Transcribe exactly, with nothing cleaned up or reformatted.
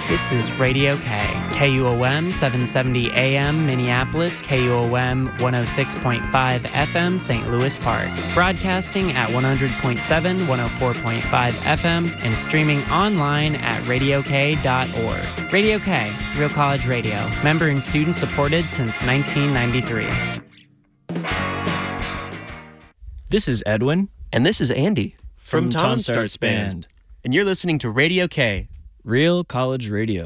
This is Radio K, K U O M seven seventy A M Minneapolis, K U O M one oh six point five F M Saint Louis Park, broadcasting at one hundred point seven, one oh four point five F M, and streaming online at radio k dot org. Radio K, Real College Radio, member and student supported since nineteen ninety-three. This is Edwin. And this is Andy from, from Tom Starts Band. And you're listening to Radio K, Real College Radio.